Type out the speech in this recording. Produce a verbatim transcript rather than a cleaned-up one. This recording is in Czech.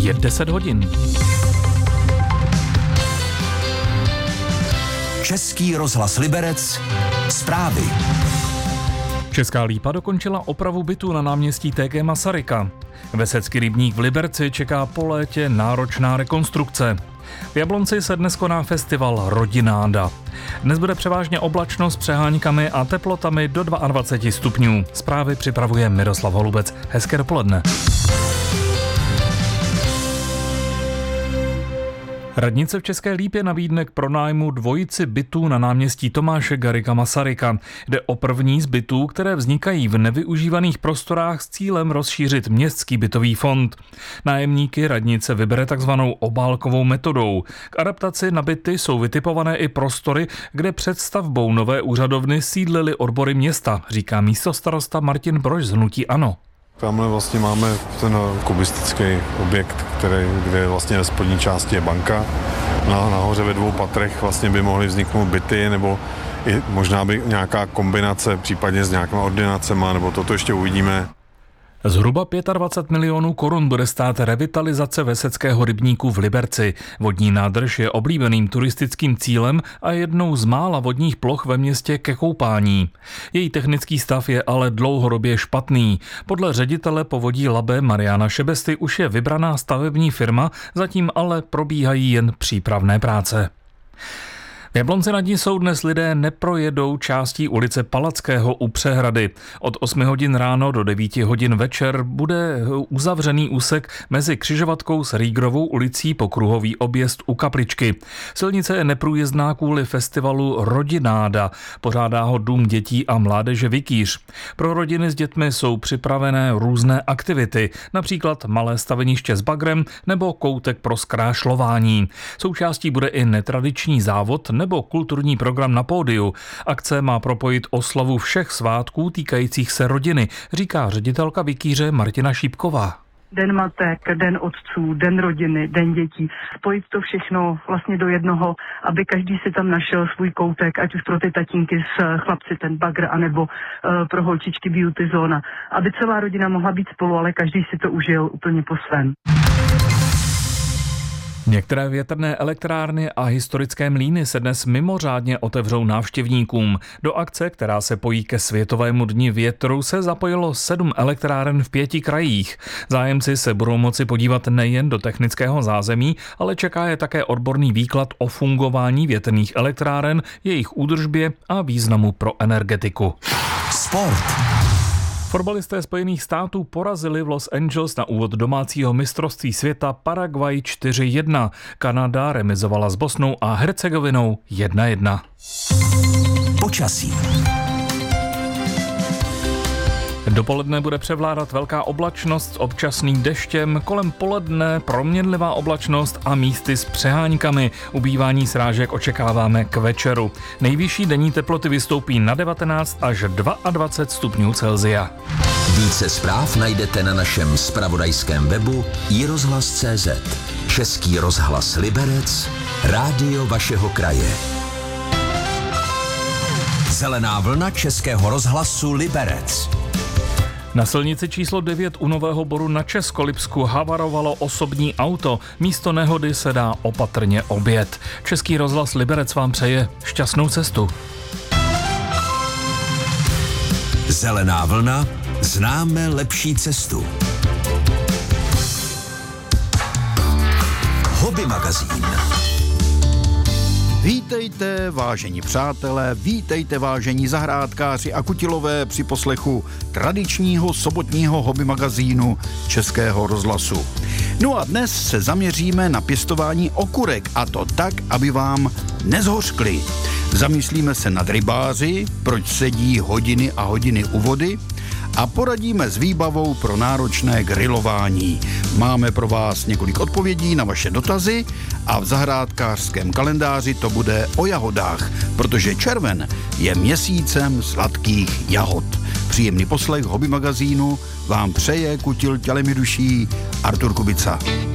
Je deset hodin. Český rozhlas Liberec. Zprávy. Česká Lípa dokončila opravu bytu na náměstí T G Masaryka. Vesecký rybník v Liberci čeká po létě náročná rekonstrukce. V Jablonci se dnes koná festival Rodináda. Dnes bude převážně oblačno s přeháňkami a teplotami do dvacet dva stupňů. Zprávy připravuje Miroslav Holubec. Hezké dopoledne. Radnice v České Lípě nabídne k pronájmu dvojici bytů na náměstí Tomáše Garrigua Masaryka. Jde o první z bytů, které vznikají v nevyužívaných prostorách s cílem rozšířit městský bytový fond. Nájemníky radnice vybere takzvanou obálkovou metodou. K adaptaci na byty jsou vytipované i prostory, kde před stavbou nové úřadovny sídlily odbory města, říká místostarosta Martin Brož z hnutí ANO. Tamhle vlastně máme ten kubistický objekt, který, kde vlastně ve spodní části je banka. Na, nahoře ve dvou patrech vlastně by mohly vzniknout byty, nebo i možná by nějaká kombinace, případně s nějakýma ordinacema, nebo toto ještě uvidíme. Zhruba dvacet pět milionů korun bude stát revitalizace Veseckého rybníku v Liberci. Vodní nádrž je oblíbeným turistickým cílem a jednou z mála vodních ploch ve městě ke koupání. Její technický stav je ale dlouhodobě špatný. Podle ředitele povodí Labe Mariana Šebesty už je vybraná stavební firma, zatím ale probíhají jen přípravné práce. V Jablonci nad ní jsou dnes lidé neprojedou částí ulice Palackého u Přehrady. Od osmi hodin ráno do devíti hodin večer bude uzavřený úsek mezi křižovatkou s Rýgrovou ulicí po kruhový objezd u Kapličky. Silnice je neprůjezdná kvůli festivalu Rodináda. Pořádá ho Dům dětí a mládeže Vikýř. Pro rodiny s dětmi jsou připravené různé aktivity, například malé staveniště s bagrem nebo koutek pro zkrášlování. Součástí bude i netradiční závod nebo kulturní program na pódiu. Akce má propojit oslavu všech svátků týkajících se rodiny, říká ředitelka Vikýře Martina Šípková. Den matek, den otců, den rodiny, den dětí. Spojit to všechno vlastně do jednoho, aby každý si tam našel svůj koutek, ať už pro ty tatínky s chlapci ten bagr, anebo uh, pro holčičky beauty zóna. Aby celá rodina mohla být spolu, ale každý si to užil úplně po svém. Některé větrné elektrárny a historické mlýny se dnes mimořádně otevřou návštěvníkům. Do akce, která se pojí ke Světovému dni větru, se zapojilo sedm elektráren v pěti krajích. Zájemci se budou moci podívat nejen do technického zázemí, ale čeká je také odborný výklad o fungování větrných elektráren, jejich údržbě a významu pro energetiku. Sport. Fotbalisté Spojených států porazili v Los Angeles na úvod domácího mistrovství světa Paraguay čtyři jedna. Kanada remizovala s Bosnou a Hercegovinou jedna jedna. Počasí. Dopoledne bude převládat velká oblačnost s občasným deštěm, kolem poledne proměnlivá oblačnost a místy s přeháňkami. Ubývání srážek očekáváme k večeru. Nejvyšší denní teploty vystoupí na devatenáct až dvacet dva stupňů Celsia. Více zpráv najdete na našem zpravodajském webu i rozhlas tečka cé zet. Český rozhlas Liberec, rádio vašeho kraje. Zelená vlna Českého rozhlasu Liberec. Na silnici číslo devět u Nového Boru na Českolipsku havarovalo osobní auto. Místo nehody se dá opatrně objet. Český rozhlas Liberec vám přeje šťastnou cestu. Zelená vlna, známe lepší cestu. Hobby magazín. Vítejte, vážení přátelé, vítejte, vážení zahrádkáři a kutilové při poslechu tradičního sobotního hobby magazínu Českého rozhlasu. No a dnes se zaměříme na pěstování okurek, a to tak, aby vám nezhořkly. Zamyslíme se nad rybáři, proč sedí hodiny a hodiny u vody, a poradíme s výbavou pro náročné grilování. Máme pro vás několik odpovědí na vaše dotazy a v zahrádkářském kalendáři to bude o jahodách, protože červen je měsícem sladkých jahod. Příjemný poslech hobby magazínu vám přeje kutil tělem i duší Artur Kubica.